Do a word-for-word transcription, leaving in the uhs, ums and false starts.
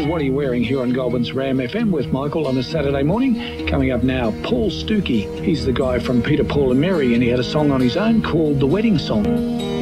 is What Are You Wearing here on Goulburn's Ram F M with Michael on a Saturday morning. Coming up now, Paul Stookie. He's the guy from Peter, Paul and Mary, and he had a song on his own called The Wedding Song.